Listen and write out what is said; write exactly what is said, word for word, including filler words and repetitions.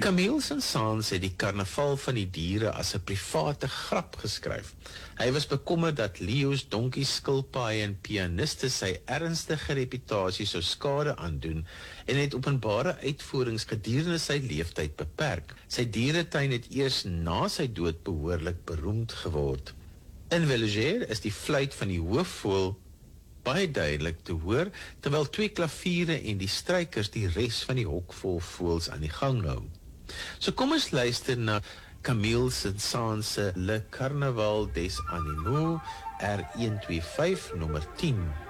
Camille Saint-Saëns het die karnaval van die diere as 'n private grap geskryf. Hy was bekommerd dat leeu's, donkies, skilpaaie en pianiste sy ernstige reputasie sou skade aandoen en het openbare uitvoerings gedurende sy leeftyd beperk. Sy dieretuin het eers na sy dood behoorlik beroemd geword. In Villiers is die fluit van die hoofvoël baie duidelik te hoor, terwyl twee klaviere en die strykers die res van die hok vol voëls aan die gang hou. So kom ons luister na Camille Saint-Saëns se Le Carnaval des Animaux R honderd vyfentwintig nommer tien.